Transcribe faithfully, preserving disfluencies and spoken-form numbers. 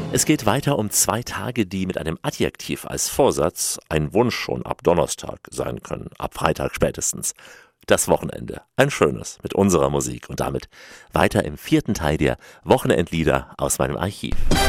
Es geht weiter um zwei Tage, die mit einem Adjektiv als Vorsatz ein Wunsch schon ab Donnerstag sein können, ab Freitag spätestens. Das Wochenende, ein schönes, mit unserer Musik und damit weiter im vierten Teil der Wochenendlieder aus meinem Archiv.